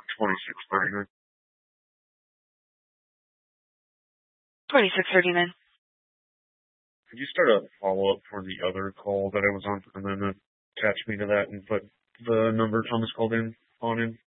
2639. 2639. Could you start a follow-up for the other call that I was on and then attach me to that and put the number Thomas called in on in?